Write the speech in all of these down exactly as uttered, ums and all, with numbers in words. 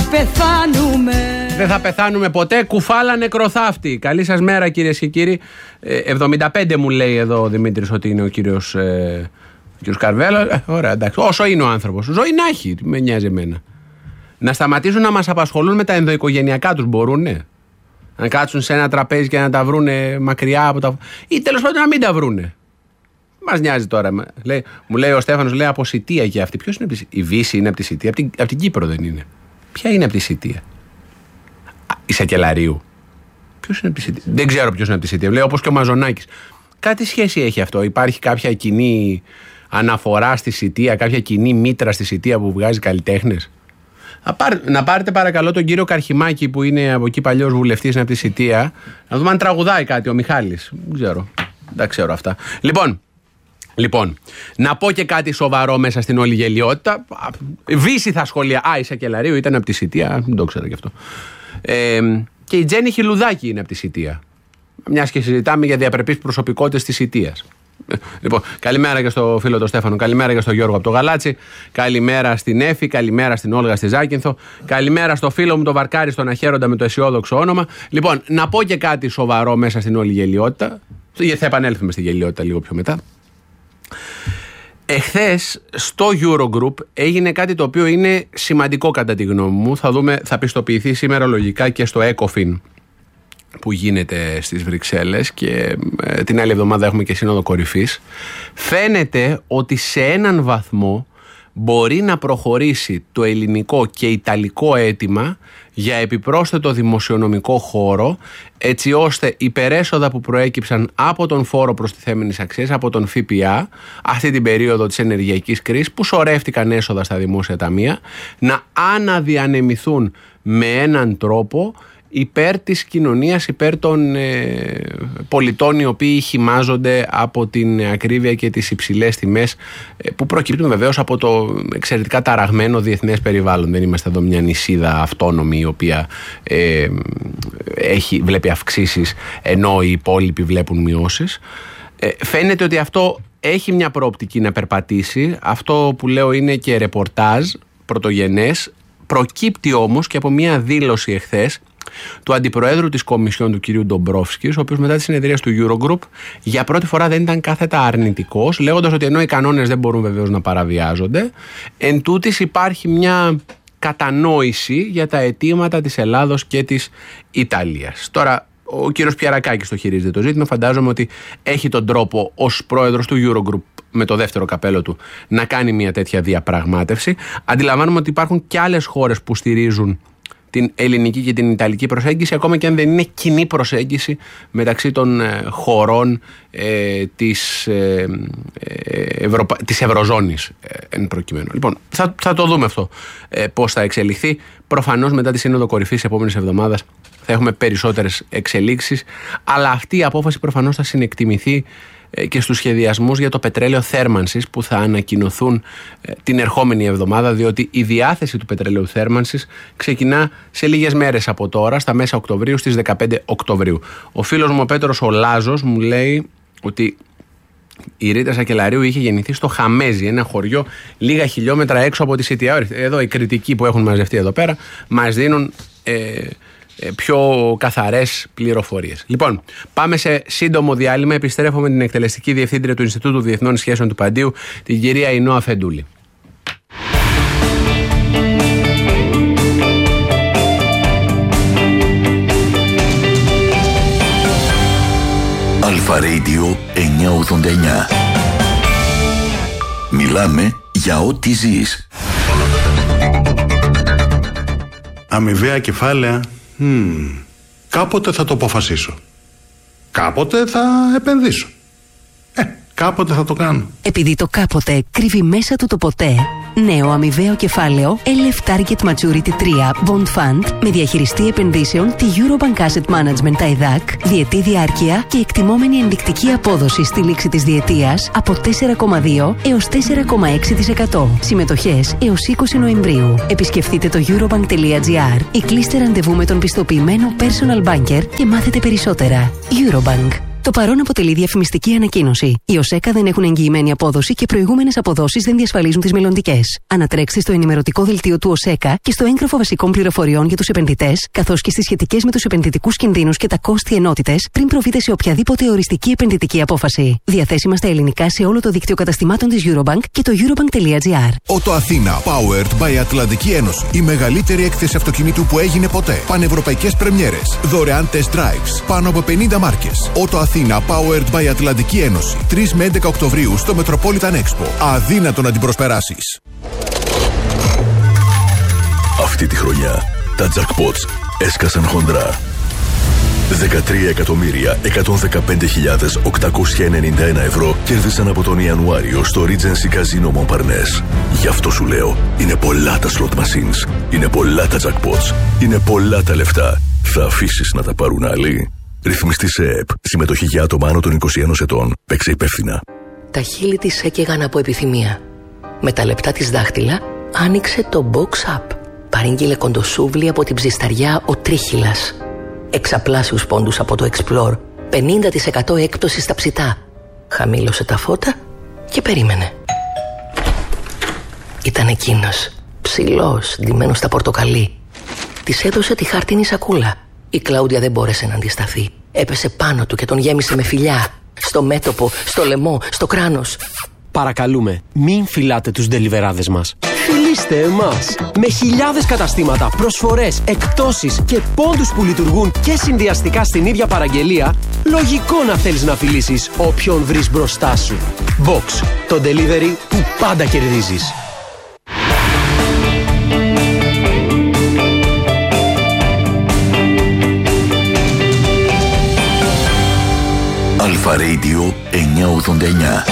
πεθάνουμε. Δεν θα πεθάνουμε ποτέ. Κουφάλα νεκροθάφτη. Καλή σας μέρα, κυρίες και κύριοι. Ε, εβδομήντα πέντε μου λέει εδώ ο Δημήτρης ότι είναι ο κύριος, ε, ο κύριος Καρβέλο. Ε, ωραία, εντάξει. Όσο είναι ο άνθρωπος. Ζωή να έχει. Με νοιάζει εμένα. Να σταματήσουν να μας απασχολούν με τα ενδοοικογενειακά τους, μπορούνε. Να κάτσουν σε ένα τραπέζι και να τα βρούνε μακριά από τα. Ή τέλος πάντων να μην τα βρούνε. Μας νοιάζει τώρα. Λέει, μου λέει ο Στέφανος, λέει από Σιτία και αυτή. Ποιος είναι από τη Σιτία? Η Βύση είναι από τη Σιτία. Από την, από την Κύπρο δεν είναι. Ποια είναι από τη Σιτία? Η Σακελαρίου. Ποιος είναι από τη Σιτία? Δεν ξέρω ποιος είναι από τη Σιτία. Λέει όπως και ο Μαζονάκης. Κάτι σχέση έχει αυτό? Υπάρχει κάποια κοινή αναφορά στη Σιτία, κάποια κοινή μήτρα στη Σιτία που βγάζει καλλιτέχνες? Να, πάρ, να πάρετε παρακαλώ τον κύριο Καρχημάκη που είναι από εκεί παλιός βουλευτής, είναι από τη Σιτία, να δούμε αν τραγουδάει κάτι ο Μιχάλης. Δεν ξέρω. Δεν ξέρω αυτά. Λοιπόν, λοιπόν, να πω και κάτι σοβαρό μέσα στην όλη γελιότητα. Βύση θα σχολεία. Α, η Σακελαρίου ήταν από τη Σιτία. Δεν το ξέρω γι' αυτό. Ε, και η Τζέννη Χιλουδάκη είναι από τη Σιτία. Μιας και συζητάμε για διαπρεπείς προσωπικότητες της Σιτίας. Λοιπόν, καλημέρα και στο φίλο τον Στέφανο, καλημέρα και στο Γιώργο από το Γαλάτσι, καλημέρα στην Έφη, καλημέρα στην Όλγα στη Ζάκυνθο, καλημέρα στο φίλο μου τον Βαρκάρη στον Αχέροντα με το αισιόδοξο όνομα. Λοιπόν, να πω και κάτι σοβαρό μέσα στην όλη γελιότητα. Θα επανέλθουμε στη γελιότητα λίγο πιο μετά. Εχθές στο Eurogroup έγινε κάτι το οποίο είναι σημαντικό κατά τη γνώμη μου. Θα δούμε, θα πιστοποιηθεί σήμερα λογικά και στο ECOFIN που γίνεται στις Βρυξέλλες και ε, την άλλη εβδομάδα έχουμε και σύνοδο κορυφής. Φαίνεται ότι σε έναν βαθμό μπορεί να προχωρήσει το ελληνικό και ιταλικό αίτημα για επιπρόσθετο δημοσιονομικό χώρο, έτσι ώστε υπερέσοδα που προέκυψαν από τον φόρο προστιθέμενης αξίας, από τον ΦΠΑ, αυτή την περίοδο της ενεργειακής κρίσης που σωρεύτηκαν έσοδα στα δημόσια ταμεία, να αναδιανεμηθούν με έναν τρόπο υπέρ της κοινωνίας, υπέρ των ε, πολιτών οι οποίοι χυμάζονται από την ακρίβεια και τις υψηλές τιμές ε, που προκύπτουν βεβαίως από το εξαιρετικά ταραγμένο διεθνές περιβάλλον. Δεν είμαστε εδώ μια νησίδα αυτόνομη η οποία ε, έχει, βλέπει αυξήσεις ενώ οι υπόλοιποι βλέπουν μειώσεις. Ε, φαίνεται ότι αυτό έχει μια προοπτική να περπατήσει. Αυτό που λέω είναι και ρεπορτάζ πρωτογενές. Προκύπτει όμως και από μια δήλωση εχθές του αντιπροέδρου της Κομισιόν, του κυρίου Ντομπρόφσκης, ο οποίος μετά τη συνεδρίαση του Eurogroup για πρώτη φορά δεν ήταν κάθετα αρνητικός, λέγοντας ότι ενώ οι κανόνες δεν μπορούν βεβαίως να παραβιάζονται, εν τούτης υπάρχει μια κατανόηση για τα αιτήματα της Ελλάδος και της Ιταλίας. Τώρα, ο κύριος Πιαρακάκης το χειρίζεται το ζήτημα. Φαντάζομαι ότι έχει τον τρόπο ως πρόεδρος του Eurogroup με το δεύτερο καπέλο του να κάνει μια τέτοια διαπραγμάτευση. Αντιλαμβάνομαι ότι υπάρχουν και άλλες χώρες που στηρίζουν την ελληνική και την ιταλική προσέγγιση, ακόμα και αν δεν είναι κοινή προσέγγιση μεταξύ των ε, χωρών ε, της, ε, Ευρω... της Ευρωζώνης ε, εν προκειμένου. Λοιπόν, θα, θα το δούμε αυτό ε, πώς θα εξελιχθεί. Προφανώς μετά τη Σύνοδο Κορυφής της επόμενης εβδομάδας θα έχουμε περισσότερες εξελίξεις, αλλά αυτή η απόφαση προφανώς θα συνεκτιμηθεί και στους σχεδιασμούς για το πετρέλαιο θέρμανσης που θα ανακοινωθούν την ερχόμενη εβδομάδα, διότι η διάθεση του πετρελαίου θέρμανσης ξεκινά σε λίγες μέρες από τώρα, στα μέσα Οκτωβρίου, στις δεκαπέντε Οκτωβρίου. Ο φίλος μου ο Πέτρος ο Λάζος μου λέει ότι η Ρίτα Σακελαρίου είχε γεννηθεί στο Χαμέζι, ένα χωριό λίγα χιλιόμετρα έξω από τη Σιτία. Εδώ οι κριτικοί που έχουν μαζευτεί εδώ πέρα μας δίνουν ε, πιο καθαρές πληροφορίες. Λοιπόν, πάμε σε σύντομο διάλειμμα. Επιστρέφω με την εκτελεστική διευθύντρια του Ινστιτούτου Διεθνών Σχέσεων του Παντίου, την κυρία Ινώα Φεντούλη. Αλφα Radio εννιακόσια ογδόντα εννιά. Μιλάμε για ό,τι ζεις. Αμοιβαία κεφάλαια. Hmm. Κάποτε θα το αποφασίσω. Κάποτε θα επενδύσω. Ε, κάποτε θα το κάνω. Επειδή το κάποτε κρύβει μέσα του το ποτέ, νέο αμοιβαίο κεφάλαιο ελ εφ Target Maturity τρία Bond Fund με διαχειριστή επενδύσεων τη Eurobank Asset Management άι δέι έι σι, διετή διάρκεια και εκτιμόμενη ενδεικτική απόδοση στη λήξη της διετίας από τέσσερα κόμμα δύο έως τέσσερα κόμμα έξι τοις εκατό. Συμμετοχές έως είκοσι Νοεμβρίου. Επισκεφτείτε το eurobank τελεία gr ή κλείστε ραντεβού με τον πιστοποιημένο personal banker και μάθετε περισσότερα. Eurobank. Το παρόν αποτελεί διαφημιστική ανακοίνωση. Οι ΟΣΕΚΑ δεν έχουν εγγυημένη απόδοση και προηγούμενες αποδόσεις δεν διασφαλίζουν τις μελλοντικές. Ανατρέξτε στο ενημερωτικό δελτίο του ΟΣΕΚΑ και στο έγγραφο βασικών πληροφοριών για τους επενδυτές, καθώς και στις σχετικές με τους επενδυτικούς κινδύνους και τα κόστη ενότητες, πριν προβείτε σε οποιαδήποτε οριστική επενδυτική απόφαση. Διαθέσιμα στα ελληνικά σε όλο το δίκτυο καταστημάτων της Eurobank και το eurobank.gr. Ότο Αθήνα, powered by Ατλαντική Ένωση. Η μεγαλύτερη έκθεση αυτοκινήτου που έγινε ποτέ. Πανευρωπαϊκές πρεμιέρες. Δωρεάν test drives. Πάνω από πενήντα μάρκες. Ότο Αθήνα, powered by Ατλαντική Ένωση. τρεις με έντεκα Οκτωβρίου στο Metropolitan Expo. Αδύνατο να την προσπεράσεις. Αυτή τη χρονιά τα jackpots έσκασαν χοντρά. δεκατρία εκατομμύρια εκατόν δεκαπέντε χιλιάδες οκτακόσια ενενήντα ένα ευρώ κέρδισαν από τον Ιανουάριο στο Regency Casino Montparnasse. Γι' αυτό σου λέω, είναι πολλά τα slot machines, είναι πολλά τα jackpots, είναι πολλά τα λεφτά. Θα αφήσεις να τα πάρουν άλλοι? Ρυθμιστή σε ΕΕΠ. Συμμετοχή για άτομα άνω των είκοσι ένα ετών. Παίξε υπεύθυνα. Τα χείλη της έκαιγαν από επιθυμία. Με τα λεπτά της δάχτυλα άνοιξε το Box Up. Παρήγγειλε κοντοσούβλι από την ψισταριά ο Τρίχυλας. Εξαπλάσιους πόντους από το Explore. πενήντα τοις εκατό έκπτωση στα ψητά. Χαμήλωσε τα φώτα και περίμενε. Ήταν εκείνος, ψηλός, ντυμένος στα πορτοκαλί. Της έδωσε τη χάρτινη σακούλα. Η Κλάουντια δεν μπόρεσε να αντισταθεί. Έπεσε πάνω του και τον γέμισε με φιλιά. Στο μέτωπο, στο λαιμό, στο κράνος. Παρακαλούμε, μην φυλάτε τους ντελιβεράδες μας. Φιλήστε εμάς. Με χιλιάδες καταστήματα, προσφορές, εκπτώσεις και πόντους που λειτουργούν και συνδυαστικά στην ίδια παραγγελία, λογικό να θέλεις να φιλήσεις όποιον βρεις μπροστά σου. Box, το delivery που πάντα κερδίζεις. Αλφα Radio εννιακόσια ογδόντα εννιά.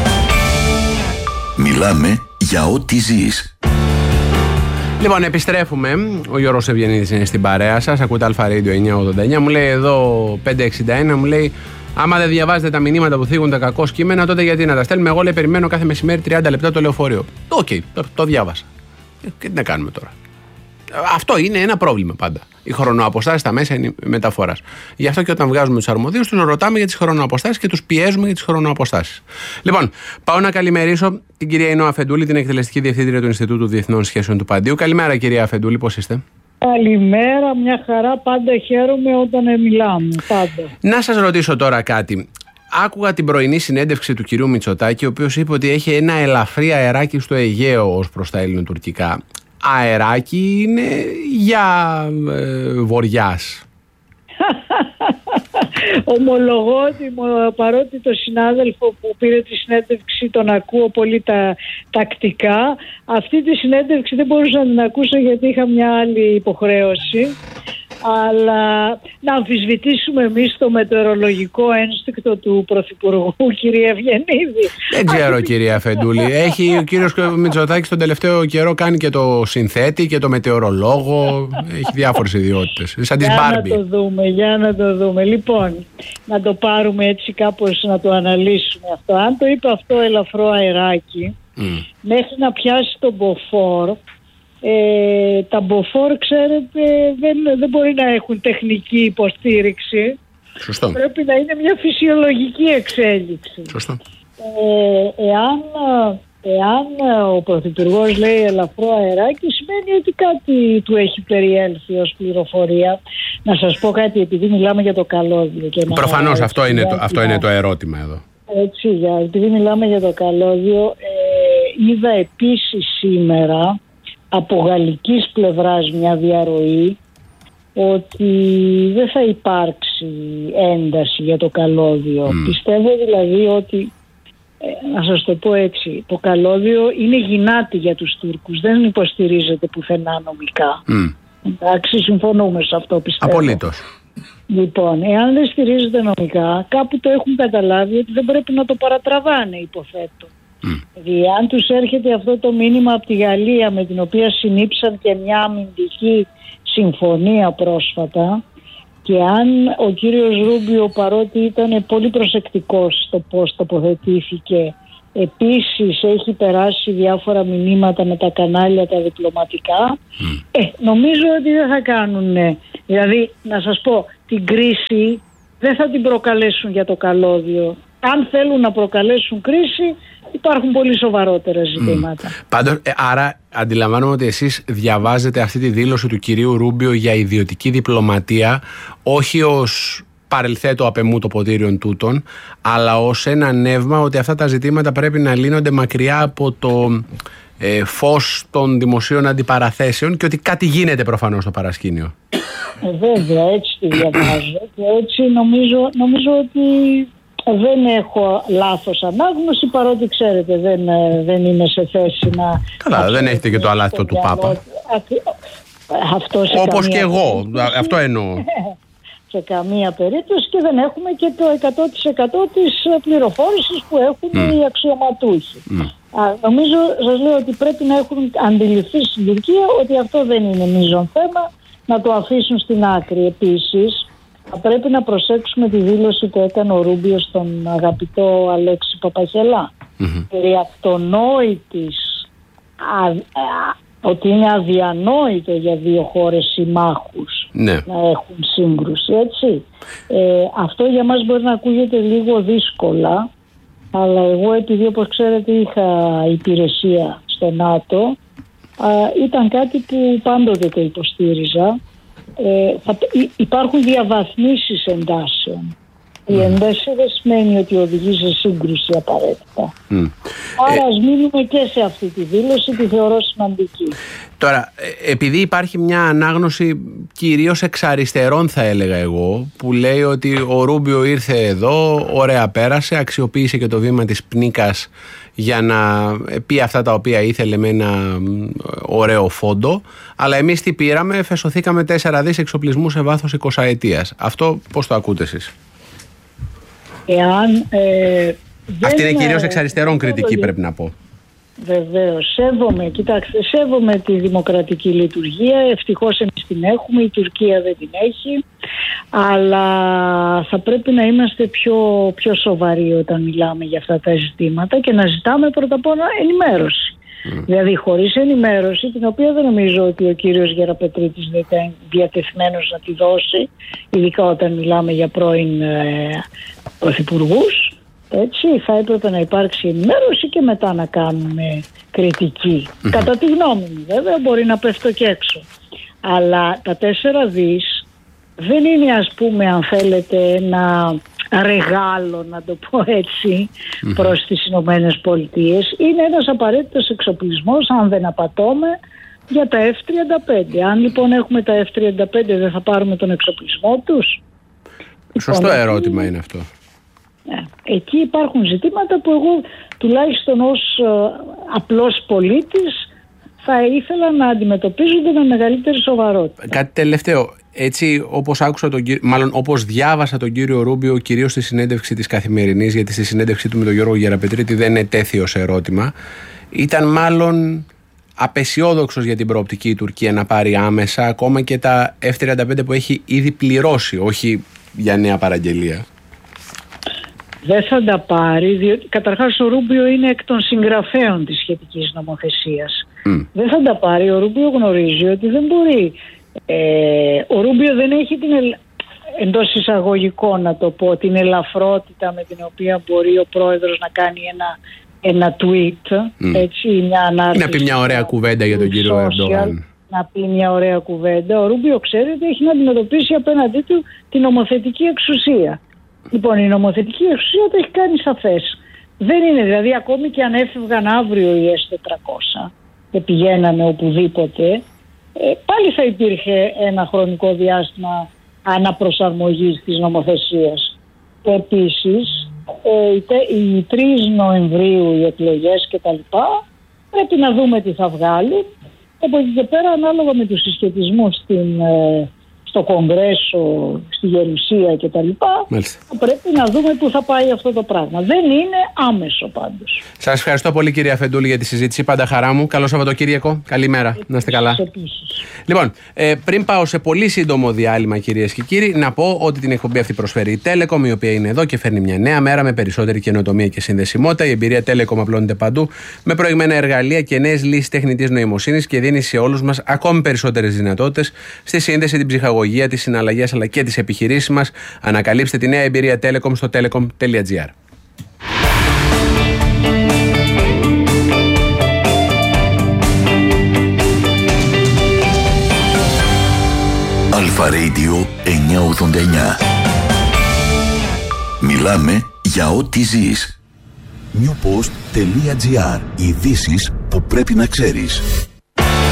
Μιλάμε για ό,τι ζεις. Λοιπόν, επιστρέφουμε. Ο Γιώργος Ευγενίδης είναι στην παρέα σας. Ακούτε Αλφα Radio εννιακόσια ογδόντα εννιά. Μου λέει εδώ πεντακόσια εξήντα ένα, μου λέει, άμα δεν διαβάζετε τα μηνύματα που θίγουν τα κακό κείμενα, τότε γιατί να τα στέλνουμε? Εγώ, λέει, περιμένω κάθε μεσημέρι τριάντα λεπτά το λεωφορείο. Οκ, okay, το, το διάβασα. Και τι να κάνουμε τώρα? Αυτό είναι ένα πρόβλημα πάντα. Οι χρονοαποστάσεις στα μέσα μεταφοράς. Γι' αυτό και όταν βγάζουμε τους αρμοδίους, τους ρωτάμε για τις χρονοαποστάσεις και τους πιέζουμε για τις χρονοαποστάσεις. Λοιπόν, πάω να καλημερίσω την κυρία Ινώ Αφεντούλη, την εκτελεστική διευθύντρια του Ινστιτούτου Διεθνών Σχέσεων του Παντίου. Καλημέρα, κυρία Αφεντούλη, πώς είστε? Καλημέρα, μια χαρά. Πάντα χαίρομαι όταν μιλάμε. Πάντα. Να σας ρωτήσω τώρα κάτι. Άκουγα την πρωινή συνέντευξη του κυρίου Μητσοτάκη, ο οποίος είπε ότι έχει ένα ελαφρύ αεράκι στο Αιγαίο ως προς τα ελληνοτουρκικά. Αεράκι είναι για ε, βοριάς. Ομολογώ ότι παρότι το συνάδελφο που πήρε τη συνέντευξη τον ακούω πολύ τα, τακτικά, αυτή τη συνέντευξη δεν μπορούσα να την ακούσω γιατί είχα μια άλλη υποχρέωση. Αλλά να αμφισβητήσουμε εμείς το μετεωρολογικό ένστικτο του Πρωθυπουργού, κυρία Ευγενίδη. Δεν ξέρω, κυρία Αφεντούλη. Έχει ο κύριος Μητσοτάκης τον τελευταίο καιρό κάνει και το συνθέτη και το μετεωρολόγο. Έχει διάφορες ιδιότητες. Σαν τις Μπάρμπι. Για να το δούμε, για να το δούμε. Λοιπόν, να το πάρουμε έτσι κάπως να το αναλύσουμε αυτό. Αν το είπε αυτό ελαφρό αεράκι, mm. μέχρι να πιάσει τον μποφόρ, Ε, τα μποφόρ, ξέρετε, δεν, δεν μπορεί να έχουν τεχνική υποστήριξη. Σωστό. Πρέπει να είναι μια φυσιολογική εξέλιξη. Σωστό. Ε, εάν, εάν ο Πρωθυπουργός λέει ελαφρό αεράκι, σημαίνει ότι κάτι του έχει περιέλθει ως πληροφορία. Να σας πω κάτι, επειδή μιλάμε για το καλώδιο. Προφανώς αυτό, είναι το, αυτό είναι το ερώτημα εδώ. Έτσι, για, επειδή μιλάμε για το καλώδιο, ε, είδα επίσης σήμερα από γαλλικής πλευράς μια διαρροή ότι δεν θα υπάρξει ένταση για το καλώδιο. Mm. Πιστεύω δηλαδή ότι, ε, να σας το πω έτσι, το καλώδιο είναι γυνάτι για τους Τούρκους, δεν υποστηρίζεται πουθενά νομικά. Mm. Εντάξει, συμφωνούμε σε αυτό, πιστεύω. Απολύτως. Λοιπόν, εάν δεν στηρίζεται νομικά, κάπου το έχουν καταλάβει ότι δεν πρέπει να το παρατραβάνε, υποθέτω. Mm. Δηλαδή, αν τους έρχεται αυτό το μήνυμα από τη Γαλλία, με την οποία συνήψαν και μια αμυντική συμφωνία πρόσφατα, και αν ο κύριος Ρούμπιο, παρότι ήταν πολύ προσεκτικός στο πώς τοποθετήθηκε, επίσης έχει περάσει διάφορα μηνύματα με τα κανάλια τα διπλωματικά, mm. ε, νομίζω ότι δεν θα κάνουν, δηλαδή να σας πω, την κρίση δεν θα την προκαλέσουν για το καλώδιο. Αν θέλουν να προκαλέσουν κρίση, υπάρχουν πολύ σοβαρότερα ζητήματα. Mm. Πάντως, ε, άρα αντιλαμβάνομαι ότι εσείς διαβάζετε αυτή τη δήλωση του κυρίου Ρούμπιο για ιδιωτική διπλωματία όχι ως παρελθέτω απεμού το ποτήριον τούτων, αλλά ως ένα νεύμα ότι αυτά τα ζητήματα πρέπει να λύνονται μακριά από το ε, φως των δημοσίων αντιπαραθέσεων και ότι κάτι γίνεται προφανώς στο παρασκήνιο. Ε, βέβαια, έτσι τη διαβάζω και έτσι νομίζω, νομίζω ότι δεν έχω λάθος ανάγνωση, παρότι ξέρετε δεν, δεν είμαι σε θέση να... Καλά, δεν έχετε και το αλάθητο του Πάπα. Αυτό όπως και εγώ, περίπτωση, αυτό εννοώ. Σε καμία περίπτωση, και δεν έχουμε και το εκατό τοις εκατό της πληροφόρησης που έχουν mm. οι αξιωματούχοι. Mm. Α, νομίζω, σας λέω ότι πρέπει να έχουν αντιληφθεί στην Τουρκία ότι αυτό δεν είναι μείζον θέμα, να το αφήσουν στην άκρη. Επίσης, θα πρέπει να προσέξουμε τη δήλωση που έκανε ο Ρούμπιο στον αγαπητό Αλέξη Παπαχελά. Mm-hmm. Περί αυτονόητης, α, α, ότι είναι αδιανόητο για δύο χώρες συμμάχους ναι. να έχουν σύγκρουση, έτσι. Ε, αυτό για μας μπορεί να ακούγεται λίγο δύσκολα, αλλά εγώ, επειδή όπως ξέρετε είχα υπηρεσία στο ΝΑΤΟ, α, ήταν κάτι που πάντοτε το υποστήριζα. Ε, θα, υπάρχουν διαβαθμίσεις εντάσεων. Mm. Η ένταση δεν σημαίνει ότι οδηγεί σε σύγκρουση απαραίτητα. Mm. Άρα ας μείνουμε και σε αυτή τη δήλωση, τη θεωρώ σημαντική. Τώρα, επειδή υπάρχει μια ανάγνωση κυρίως εξ αριστερών, θα έλεγα εγώ, που λέει ότι ο Ρούμπιο ήρθε εδώ, ωραία πέρασε, αξιοποίησε και το βήμα της πνίκας για να πει αυτά τα οποία ήθελε με ένα ωραίο φόντο, αλλά εμείς τι πήραμε, φεσωθήκαμε τέσσερα δις εξοπλισμού σε βάθος εικοσαετίας. Αυτό πώς το ακούτε εσείς? Εάν, ε, Αυτή είναι κυρίως εξ αριστερών κριτική, πρέπει να πω. Βεβαίως, σέβομαι, κοιτάξτε, σέβομαι τη δημοκρατική λειτουργία, ευτυχώς εμείς την έχουμε, η Τουρκία δεν την έχει, αλλά θα πρέπει να είμαστε πιο, πιο σοβαροί όταν μιλάμε για αυτά τα ζητήματα και να ζητάμε πρώτα απ' όλα ενημέρωση. Mm. Δηλαδή χωρίς ενημέρωση, την οποία δεν νομίζω ότι ο κύριος Γεραπετρίτης δεν ήταν διατεθειμένος να τη δώσει, ειδικά όταν μιλάμε για πρώην ε, πρωθυπουργούς, έτσι, θα έπρεπε να υπάρξει ενημέρωση και μετά να κάνουμε κριτική. Mm-hmm. Κατά τη γνώμη μου, βέβαια, μπορεί να πέφτω και έξω. Αλλά τα τέσσερα δις δεν είναι, ας πούμε, αν θέλετε, ένα ρεγάλο, να το πω έτσι, mm-hmm. προς τις Ηνωμένες Πολιτείες. Είναι ένας απαραίτητος εξοπλισμός, αν δεν απατώμε, για τα εφ τριάντα πέντε. Αν λοιπόν έχουμε τα εφ τριάντα πέντε, δεν θα πάρουμε τον εξοπλισμό τους? Σωστό λοιπόν, ερώτημα είναι αυτό. Εκεί υπάρχουν ζητήματα που εγώ τουλάχιστον ως ε, απλός πολίτης θα ήθελα να αντιμετωπίζονται με μεγαλύτερη σοβαρότητα. Κάτι τελευταίο. Έτσι, όπως άκουσα τον κύριο, μάλλον όπως διάβασα τον κύριο Ρούμπιο, κυρίως στη συνέντευξη της Καθημερινής, γιατί στη συνέντευξη του με τον Γιώργο Γεραπετρίτη δεν ετέθη ως ερώτημα, ήταν μάλλον απεσιόδοξος για την προοπτική η Τουρκία να πάρει άμεσα ακόμα και τα εφ τριάντα πέντε που έχει ήδη πληρώσει, όχι για νέα παραγγελία. Δεν θα τα πάρει, διότι καταρχάς ο Ρούμπιο είναι εκ των συγγραφέων της σχετικής νομοθεσίας. Mm. Δεν θα τα πάρει, ο Ρούμπιο γνωρίζει ότι δεν μπορεί. Ε, ο Ρούμπιο δεν έχει την ελ... εντός εισαγωγικών, να το πω, την ελαφρότητα με την οποία μπορεί ο πρόεδρος να κάνει ένα, ένα tweet, mm. έτσι, μια ανάρτηση. Να πει μια ωραία κουβέντα για τον κύριο Ερντογάν. Να πει μια ωραία κουβέντα. Ο Ρούμπιο ξέρει ότι έχει να αντιμετωπίσει απέναντί του την νομοθετική εξουσία. Λοιπόν, η νομοθετική εξουσία το έχει κάνει σαφές. Δεν είναι, δηλαδή, ακόμη και αν έφευγαν αύριο οι ες τετρακόσια και πηγαίνανε οπουδήποτε, ε, πάλι θα υπήρχε ένα χρονικό διάστημα αναπροσαρμογής της νομοθεσίας. Και επίσης, ε, οι τρεις Νοεμβρίου οι εκλογές και τα λοιπά, πρέπει να δούμε τι θα βγάλουν. Από εκεί και πέρα, ανάλογα με τους συσχετισμούς στην... Ε, στο Κογκρέσο, στη Γερουσία και τα λοιπά, θα πρέπει να δούμε πού θα πάει αυτό το πράγμα. Δεν είναι άμεσο πάντως. Σας ευχαριστώ πολύ, κυρία Φεντούλη, για τη συζήτηση. Πάντα χαρά μου. Καλό Σαββατοκύριακο. Καλημέρα. Να είστε καλά. Επίσης. Λοιπόν, ε, πριν πάω σε πολύ σύντομο διάλειμμα, κυρίες και κύριοι, να πω ότι την εκπομπή αυτή προσφέρει η Telecom, η οποία είναι εδώ και φέρνει μια νέα μέρα με περισσότερη καινοτομία και συνδεσιμότητα. Η εμπειρία Telecom απλώνεται παντού με προηγμένα εργαλεία και νέες λύσεις τεχνητής νοημοσύνης και δίνει σε όλους μας ακόμη περισσότερες δυνατότητες στη σύνδεση, την ψυχαγωγία ναυαγωγεία, τις συναλλαγές αλλά και τις επιχειρήσεις μας. Ανακαλύψτε τη νέα εμπειρία Telecom στο telecom τελεία gr. Αλφα Radio εννιακόσια ογδόντα εννιά. Μιλάμε για ό,τι ζεις. newpost τελεία gr. Ειδήσεις που πρέπει να ξέρεις.